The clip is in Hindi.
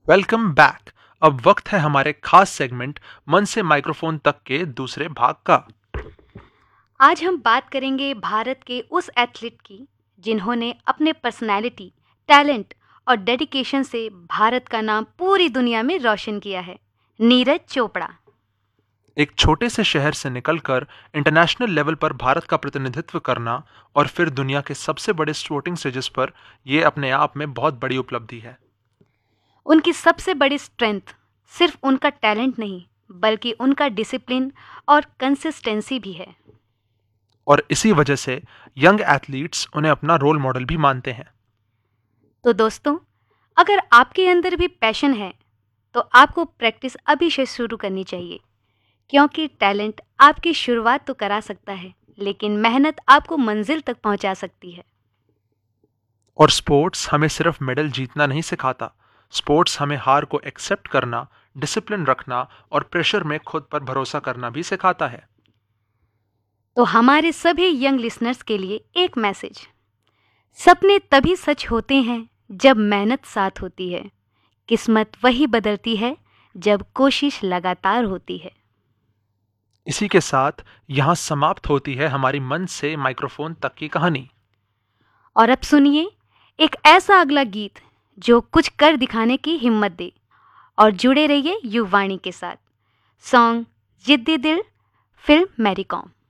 Welcome back. अब वक्त है हमारे खास सेगमेंट मन से माइक्रोफोन तक के दूसरे भाग का। आज हम बात करेंगे भारत के उस एथलीट की जिन्होंने अपने पर्सनैलिटी, टैलेंट और डेडिकेशन से भारत का नाम पूरी दुनिया में रोशन किया है। नीरज चोपड़ा। एक छोटे से शहर से निकलकर इंटरनेशनल लेवल पर भारत का प्रतिनिधित्व करना और फिर दुनिया के सबसे बड़े स्पोर्टिंग स्टेजेस पर यह अपने आप में बहुत बड़ी उपलब्धि है। उनकी सबसे बड़ी स्ट्रेंथ सिर्फ उनका टैलेंट नहीं, बल्कि उनका डिसिप्लिन और कंसिस्टेंसी भी है। और इसी वजह से यंग एथलीट्स उन्हें अपना रोल मॉडल भी मानते हैं। तो दोस्तों, अगर आपके अंदर भी पैशन है, तो आपको प्रैक्टिस अभी से शुरू करनी चाहिए, क्योंकि टैलेंट आपकी शुरुआत तो करा सकता है, लेकिन मेहनत आपको मंजिल तक पहुंचा सकती है। और स्पोर्ट्स हमें सिर्फ मेडल जीतना नहीं सिखाता। स्पोर्ट्स हमें हार को एक्सेप्ट करना, डिसिप्लिन रखना और प्रेशर में खुद पर भरोसा करना भी सिखाता है। तो हमारे सभी यंग लिसनर्स के लिए एक मैसेज। सपने तभी सच होते हैं जब मेहनत साथ होती है। किस्मत वही बदलती है जब कोशिश लगातार होती है। इसी के साथ यहाँ समाप्त होती है हमारी मन से माइक्रोफोन तक की कहानी। और अब सुनिए एक ऐसा अगला गीत जो कुछ कर दिखाने की हिम्मत दे, और जुड़े रहिए युवाणी के साथ। सॉन्ग जिद्दी दिल, फिल्म मैरी कॉम।